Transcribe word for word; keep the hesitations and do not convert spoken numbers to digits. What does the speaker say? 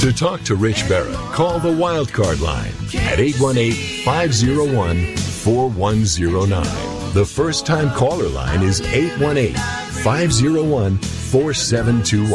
To talk to Rich Barrett, call the Wildcard line at eight one eight, five oh one, four one oh nine. The first-time caller line is eight one eight, five oh one, four seven two one.